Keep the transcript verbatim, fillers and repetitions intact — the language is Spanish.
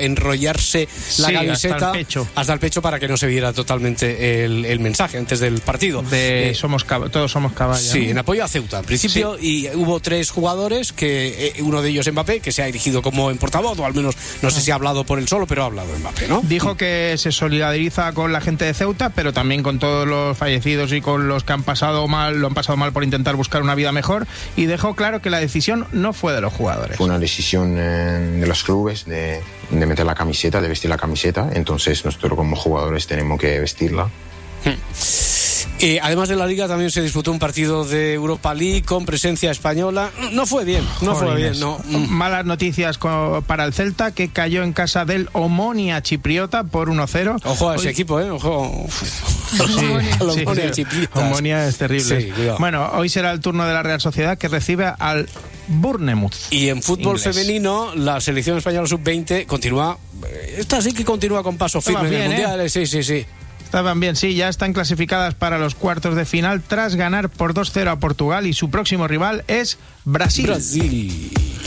enrollarse la sí, camiseta hasta el pecho, hasta el pecho para que no se viera totalmente el, el mensaje antes del partido. De eh, somos cab- todos somos caballos. Sí, ¿no? en apoyo a Ceuta, en principio, sí. Y hubo tres jugadores, que eh, uno de ellos Mbappé, que se ha erigido como en portavoz, o al menos no sé si ha hablado por él solo, pero ha hablado Mbappé, ¿no? Dijo que se solidariza con la gente de Ceuta, pero también con todos los fallecidos y con los que han pasado mal, lo han pasado mal por intentar buscar una vida mejor, y dejó claro que la decisión no fue de los jugadores. Fue una decisión eh, de los clubes de, de meter la camiseta, de vestir la camiseta, entonces nosotros como jugadores tenemos que vestirla. Eh, además de la Liga también se disputó un partido de Europa League con presencia española. No fue bien, no fue bien, no. Malas noticias para el Celta, que cayó en casa del Omonia chipriota por uno cero. Ojo a ese Hoy... equipo, ¿eh? Ojo. Sí, sí, Omonia sí, Omonia es terrible. Sí, cuidado. Bueno, hoy será el turno de la Real Sociedad, que recibe al Bournemouth. Y en fútbol inglés. femenino, la selección española sub veinte continúa. Esta sí que continúa con paso firme en el Mundial, ¿eh? Sí, sí, sí. Estaban bien, sí, ya están clasificadas para los cuartos de final tras ganar por dos cero a Portugal, y su próximo rival es Brasil. Brasil.